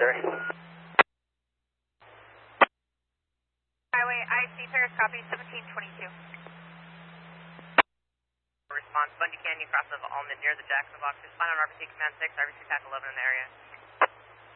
Highway IC Paris, copy 1722. Response, Bundy Canyon, cross of Almond near the Jackson box. Just find out RBC Command 6, RBC TAC 11 in the area.